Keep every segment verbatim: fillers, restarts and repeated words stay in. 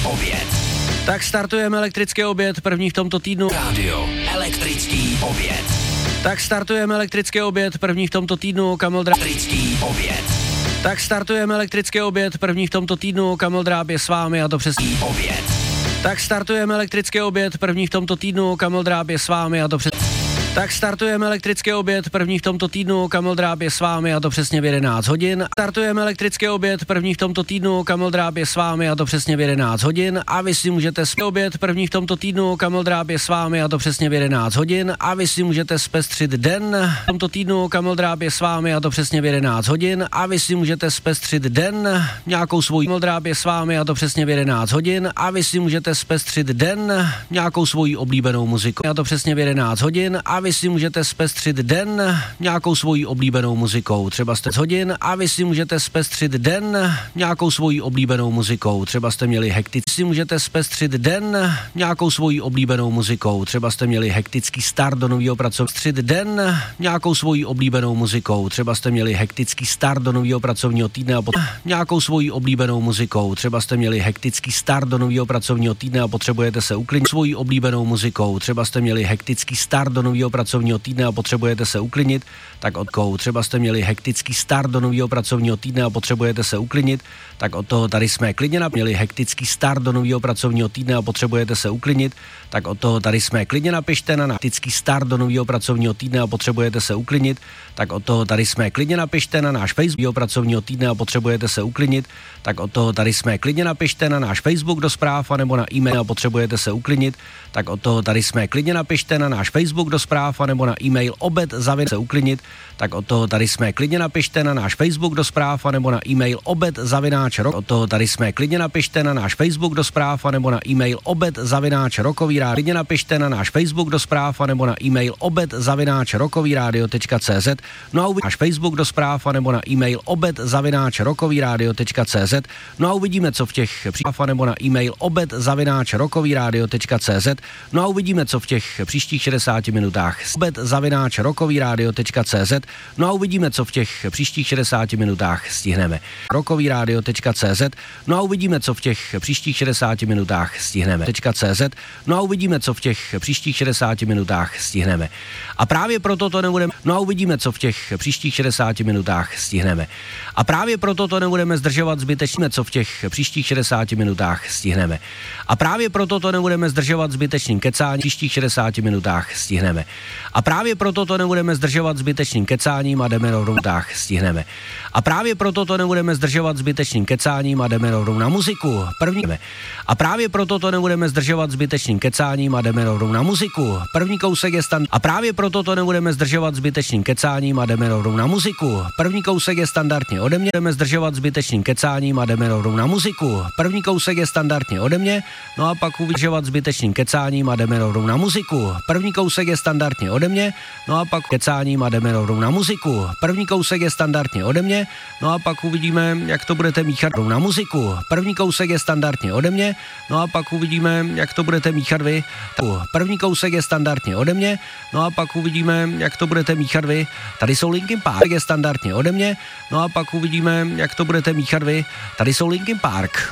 oběd. Tak startujeme elektrický oběd, první v tomto týdnu. Rádio Elektrický oběd. Tak startujeme elektrický oběd, první v tomto týdnu, Kamil Dráb. Elektrický oběd. Tak startujeme elektrický oběd, první v tomto týdnu, Kamil Dráb je s vámi a to přesně. Oběd. Tak startujeme elektrický oběd, první v tomto týdnu, Kamil Dráb je s vámi a to přesně. Tak startujeme elektrický oběd, první v tomto týdnu, Kamil Dráb je s vámi a to přesně v jedenáct hodin. Startujeme elektrický oběd, první v tomto týdnu, Kamil Dráb je s vámi a to přesně v jedenáct hodin. A vy si můžete spět oběd, první v tomto týdnu, Kamil Dráb je s vámi a to přesně v jedenáct hodin. A vy si můžete zpestřit den v tomto týdnu, Kamil Dráb je s vámi a to přesně v jedenáct hodin. A vy si můžete zpestřit den nějakou svojí. Kamil Dráb je s vámi a to přesně v jedenáct hodin. A vy si můžete zpestřit den nějakou svojí oblíbenou muzikou. A to přesně v jedenáct hodin. A vy si můžete zpestřit den nějakou svojí oblíbenou muzikou, třeba jste z hodin a vy si můžete zpestřit den nějakou svojí oblíbenou muzikou, třeba jste měli hektický, si můžete zpestřit den nějakou svojí oblíbenou muzikou, třeba jste měli hektický start do nového pracovního, střit den nějakou svojí oblíbenou muzikou, třeba jste měli hektický start do nového pracovního týdne a pot- nějakou svojí oblíbenou muzikou, třeba jste měli hektický start do nového pracovního týdne a potřebujete se uklidnit svojí oblíbenou muzikou, třeba jste měli hektický start do nového pracovního týdne a potřebujete se uklidnit, tak odkou třeba jste měli hektický start do nového pracovního týdne a potřebujete se uklidnit, tak od toho tady jsme klidně na měli hektický start do nového pracovního týdne a potřebujete se uklidnit, tak od toho tady jsme klidně napište na hektický start do nového pracovního týdne a potřebujete se uklidnit, tak od toho tady jsme klidně napište na náš Facebook pracovního týdne a potřebujete se uklidnit, tak od toho tady jsme klidně napište na náš Facebook do zpráv a nebo na e-mail a potřebujete se uklidnit, tak od toho tady jsme klidně napište na náš Facebook do zpráv a nebo na e-mail obed zavin se uklidnit, tak od toho tady jsme klidně napište na náš Facebook do zpráv a nebo na e-mail obed zavináč rok. Od toho tady jsme klidně napište na náš Facebook do zpráv a nebo na e-mail obed zavináč rokový rádio. Klidně napište na náš Facebook do zpráv a nebo na e-mail obed zavináč rokový rádio tečka cé zet. No a uvidíme náš Facebook do zpráv a nebo na e-mail obed zavináč rokový rádio tečka cé zet. No a uvidíme, co v těch příštích nebo na e-mail obed zavináč rokový rádio tečka cé zet. No a uvidíme, co v těch příštích šedesáti minutách. Obed zavináč rokový rádio tečka cé zet. No a uvidíme, co v těch příštích šedesáti minutách stihneme. rokový rádio tečka cé zet. No a uvidíme, co v těch příštích šedesáti minutách stihneme. .cz. No a uvidíme, co v těch příštích šedesáti minutách stihneme. A právě proto to nebudeme. No a uvidíme, co v těch příštích šedesáti minutách stihneme. A právě proto to nebudeme zdržovat zbytečně, co v těch příštích šedesáti minutách stihneme. A právě proto to nebudeme zdržovat zbytečným kecáním. V příštích šedesáti minutách stihneme. A právě proto to nebudeme zdržovat zbytečným kecáním a jdeme rovnou tak stihneme. A právě proto to nebudeme zdržovat zbytečným kecáním a jdeme rovnou na muziku. První. A právě proto to nebudeme zdržovat zbytečným kecáním a jdeme rovnou na muziku. První kousek je stand. A právě proto to nebudeme zdržovat zbytečným kecáním a jdeme rovnou na muziku. První kousek je standardně ode mě. Jdeme zdržovat zbytečným kecáním a jdeme rovnou na muziku. První kousek je standardně ode mě. No a pak uvyžovat zbytečným kecáním a jdeme rovnou na muziku. První kousek je standardně ode mě. No a pak kecáním a jdeme rovnou na muziku. První kousek je standardně ode mě. No a pak uvidíme, jak to budete míchat na muziku. První kousek je standardně ode mě. No a pak uvidíme, jak to budete míchat vy. První kousek je standardně ode mě. No a pak uvidíme, jak to budete míchat vy. Tady jsou Linkin Park, je standardně ode mě. No a pak uvidíme, jak to budete míchat vy. Tady jsou Linkin Park.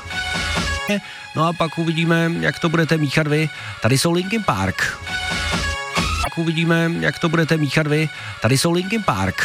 No a pak uvidíme, jak to budete míchat vy. Tady jsou Linkin Park. Pak uvidíme, jak to budete míchat vy. Tady jsou Linkin Park.